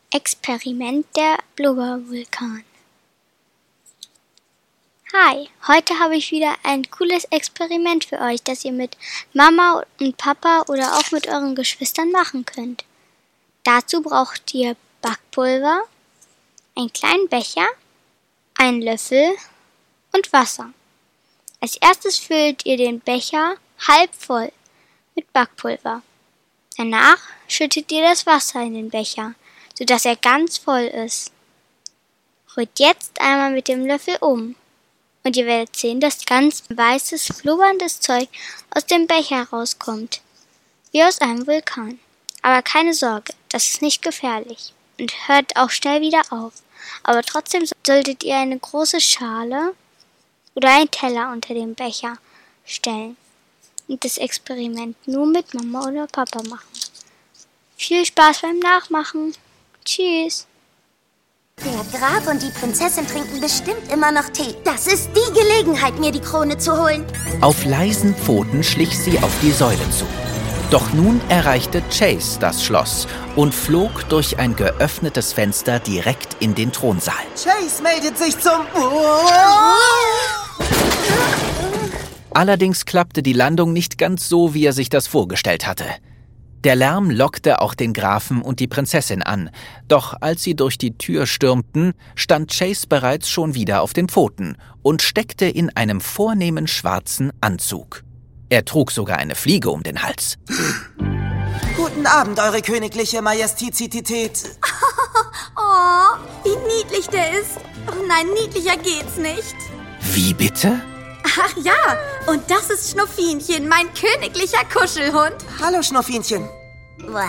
Experiment der Blubbervulkan. Hi, heute habe ich wieder ein cooles Experiment für euch, das ihr mit Mama und Papa oder auch mit euren Geschwistern machen könnt. Dazu braucht ihr Backpulver, einen kleinen Becher, einen Löffel und Wasser. Als erstes füllt ihr den Becher halb voll mit Backpulver. Danach schüttet ihr das Wasser in den Becher, sodass er ganz voll ist. Rührt jetzt einmal mit dem Löffel um und ihr werdet sehen, dass ganz weißes, blubberndes Zeug aus dem Becher rauskommt, wie aus einem Vulkan. Aber keine Sorge, das ist nicht gefährlich und hört auch schnell wieder auf. Aber trotzdem solltet ihr eine große Schale oder einen Teller unter dem Becher stellen und das Experiment nur mit Mama oder Papa machen. Viel Spaß beim Nachmachen. Tschüss. Der Graf und die Prinzessin trinken bestimmt immer noch Tee. Das ist die Gelegenheit, mir die Krone zu holen. Auf leisen Pfoten schlich sie auf die Säule zu. Doch nun erreichte Chase das Schloss und flog durch ein geöffnetes Fenster direkt in den Thronsaal. Chase meldet sich zum... Allerdings klappte die Landung nicht ganz so, wie er sich das vorgestellt hatte. Der Lärm lockte auch den Grafen und die Prinzessin an. Doch als sie durch die Tür stürmten, stand Chase bereits schon wieder auf den Pfoten und steckte in einem vornehmen schwarzen Anzug. Er trug sogar eine Fliege um den Hals. Guten Abend, Eure königliche Majestizität. Oh, wie niedlich der ist. Oh nein, niedlicher geht's nicht. Wie bitte? Ach ja, und das ist Schnuffinchen, mein königlicher Kuschelhund. Hallo, Schnuffinchen.